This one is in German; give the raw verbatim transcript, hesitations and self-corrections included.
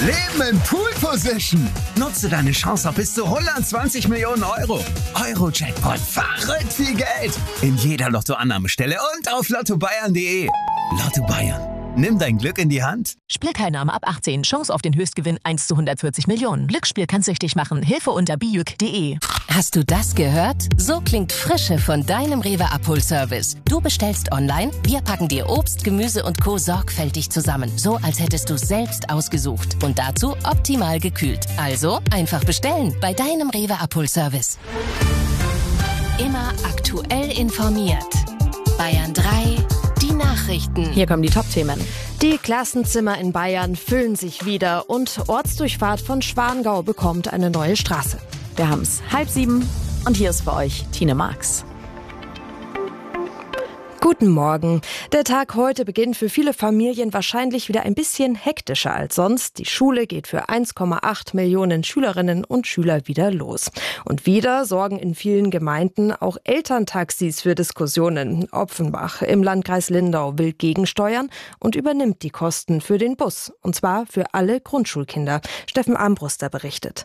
Leben in Pool Position. Nutze deine Chance auf bis zu hundertzwanzig Millionen Euro. Euro-Jackpot. Verrückt viel Geld. In jeder Lottoannahmestelle und auf lotto bayern punkt de. Lotto Bayern. Nimm dein Glück in die Hand. Spielteilnahme ab achtzehn. Chance auf den Höchstgewinn eins zu hundertvierzig Millionen. Glücksspiel kann süchtig machen. Hilfe unter bijuk punkt de. Hast du das gehört? So klingt Frische von deinem Rewe-Abholservice. Du bestellst online, wir packen dir Obst, Gemüse und Co. sorgfältig zusammen. So, als hättest du selbst ausgesucht. Und dazu optimal gekühlt. Also einfach bestellen bei deinem Rewe-Abholservice. Immer aktuell informiert. Bayern drei, die Nachrichten. Hier kommen die Top-Themen. Die Klassenzimmer in Bayern füllen sich wieder und Ortsdurchfahrt von Schwangau bekommt eine neue Straße. Wir haben's halb sieben und hier ist für euch Tine Marx. Guten Morgen. Der Tag heute beginnt für viele Familien wahrscheinlich wieder ein bisschen hektischer als sonst. Die Schule geht für eins Komma acht Millionen Schülerinnen und Schüler wieder los. Und wieder sorgen in vielen Gemeinden auch Elterntaxis für Diskussionen. Opfenbach im Landkreis Lindau will gegensteuern und übernimmt die Kosten für den Bus. Und zwar für alle Grundschulkinder. Steffen Armbruster berichtet.